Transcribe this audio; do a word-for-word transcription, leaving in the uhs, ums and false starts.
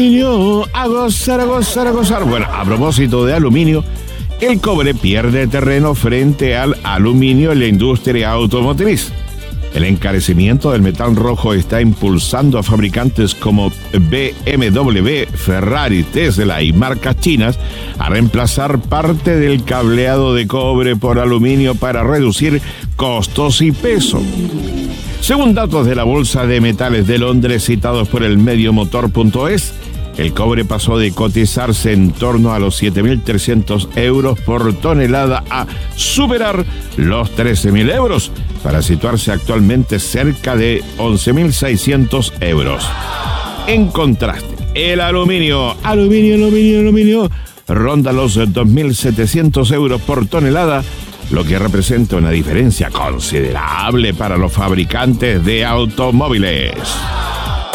Aluminio, a gozar, a gozar, a gozar. Bueno, a propósito de aluminio, el cobre pierde terreno frente al aluminio en la industria automotriz. El encarecimiento del metal rojo está impulsando a fabricantes como B M W, Ferrari, Tesla y marcas chinas a reemplazar parte del cableado de cobre por aluminio para reducir costos y peso. Según datos de la Bolsa de Metales de Londres citados por el medio motor punto es, el cobre pasó de cotizarse en torno a los siete mil trescientos euros por tonelada a superar los trece mil euros, para situarse actualmente cerca de once mil seiscientos euros. En contraste, el aluminio, aluminio, aluminio, aluminio, ronda los dos mil setecientos euros por tonelada, lo que representa una diferencia considerable para los fabricantes de automóviles.